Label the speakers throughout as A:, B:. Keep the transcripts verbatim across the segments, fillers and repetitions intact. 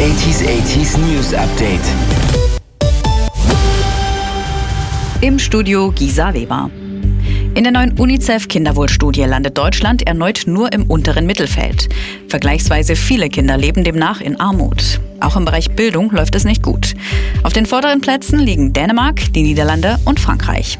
A: achtziger achtziger News Update.
B: Im Studio Gisa Weber. In der neuen UNICEF-Kinderwohlstudie landet Deutschland erneut nur im unteren Mittelfeld. Vergleichsweise viele Kinder leben demnach in Armut. Auch im Bereich Bildung läuft es nicht gut. Auf den vorderen Plätzen liegen Dänemark, die Niederlande und Frankreich.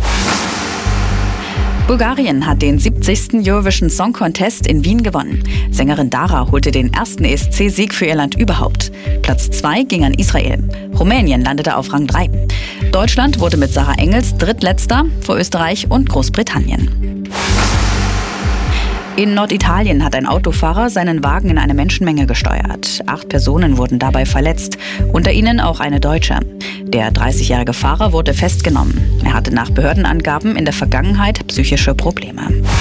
B: Bulgarien hat den siebzigsten Eurovision Song Contest in Wien gewonnen. Sängerin Dara holte den ersten E S C-Sieg für ihr Land überhaupt. Platz zwei ging an Israel. Rumänien landete auf Rang drei. Deutschland wurde mit Sarah Engels drittletzter vor Österreich und Großbritannien. In Norditalien hat ein Autofahrer seinen Wagen in eine Menschenmenge gesteuert. Acht Personen wurden dabei verletzt, unter ihnen auch eine Deutsche. Der dreißigjährige Fahrer wurde festgenommen. Er hatte nach Behördenangaben in der Vergangenheit psychische Probleme.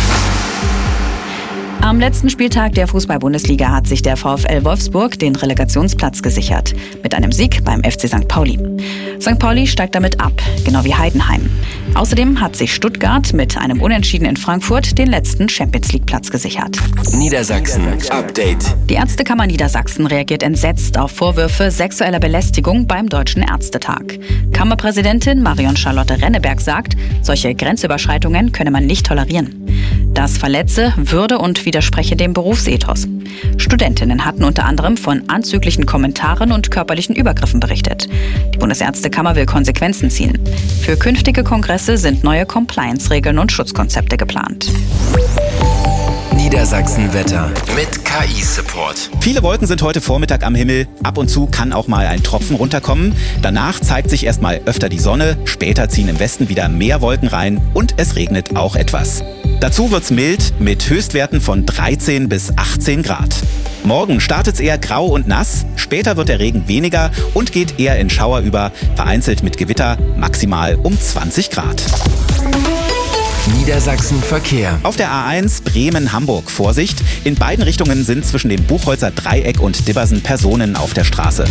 B: Am letzten Spieltag der Fußball-Bundesliga hat sich der VfL Wolfsburg den Relegationsplatz gesichert. Mit einem Sieg beim F C Sankt Pauli. Sankt Pauli steigt damit ab, genau wie Heidenheim. Außerdem hat sich Stuttgart mit einem Unentschieden in Frankfurt den letzten Champions-League-Platz gesichert.
A: Niedersachsen Update.
B: Die Ärztekammer Niedersachsen reagiert entsetzt auf Vorwürfe sexueller Belästigung beim Deutschen Ärztetag. Kammerpräsidentin Marion Charlotte Renneberg sagt, solche Grenzüberschreitungen könne man nicht tolerieren. Das verletze Würde und widerspreche dem Berufsethos. Studentinnen hatten unter anderem von anzüglichen Kommentaren und körperlichen Übergriffen berichtet. Die Bundesärztekammer will Konsequenzen ziehen. Für künftige Kongresse sind neue Compliance-Regeln und Schutzkonzepte geplant.
A: Niedersachsen-Wetter mit K I-Support.
C: Viele Wolken sind heute Vormittag am Himmel. Ab und zu kann auch mal ein Tropfen runterkommen. Danach zeigt sich erstmal öfter die Sonne. Später ziehen im Westen wieder mehr Wolken rein und es regnet auch etwas. Dazu wird's mild mit Höchstwerten von dreizehn bis achtzehn Grad. Morgen startet's eher grau und nass. Später wird der Regen weniger und geht eher in Schauer über, vereinzelt mit Gewitter, maximal um zwanzig Grad.
A: Niedersachsen Verkehr.
C: Auf der A eins Bremen-Hamburg Vorsicht. In beiden Richtungen sind zwischen dem Buchholzer Dreieck und Dibbersen Personen auf der Straße.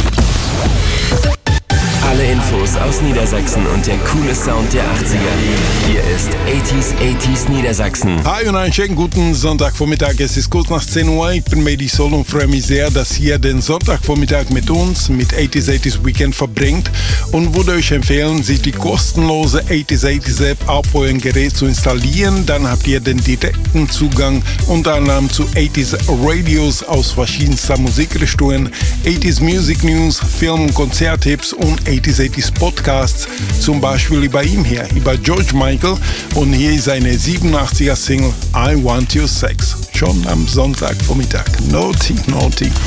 A: Alle Infos aus Niedersachsen und der coole Sound der achtziger. Hier ist achtziger achtziger Niedersachsen.
D: Hi und einen schönen guten Sonntagvormittag. Es ist kurz nach zehn Uhr. Ich bin Medi Sol und freue mich sehr, dass ihr den Sonntagvormittag mit uns, mit achtziger achtziger Weekend verbringt und würde euch empfehlen, sich die kostenlose achtziger achtziger App auf eurem Gerät zu installieren. Dann habt ihr den direkten Zugang unter anderem zu achtziger Radios aus verschiedenster Musikrichtungen, achtziger Music News, Film- und Konzerttipps und achtziger achtziger Podcasts, zum Beispiel über ihm hier, über George Michael, und hier ist seine siebenundachtziger Single I Want Your Sex, schon am Sonntagvormittag. Naughty, naughty.